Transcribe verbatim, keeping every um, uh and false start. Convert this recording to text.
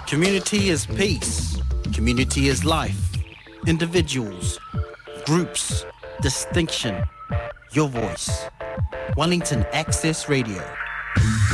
Community is peace. Community is life. Individuals, groups, distinction. Your voice. Wellington Access Radio.